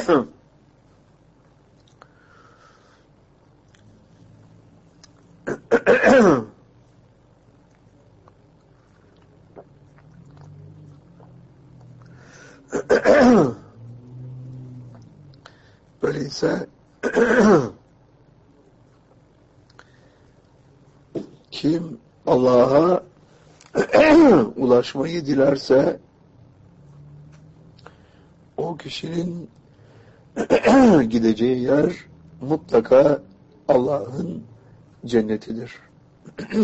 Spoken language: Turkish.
Öyleyse kim Allah'a ulaşmayı dilerse o kişinin gideceği yer mutlaka Allah'ın cennetidir.